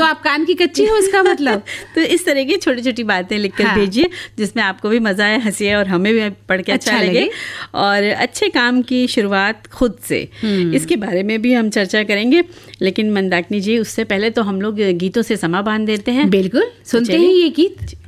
आप कान की कच्ची हो इसका मतलब। तो इस तरह की छोटी छोटी बातें लिखकर भेजिए जिसमें आपको भी मजा आए, हंसिए और हमें भी पढ़ के अच्छा लगे। और अच्छे काम की शुरुआत खुद से, इसके बारे में भी हम चर्चा करेंगे। लेकिन मंदाकिनी जी, उससे पहले तो हम लोग गीतों से समा बांध देते हैं। बिल्कुल, सुनते हैं ये गीत।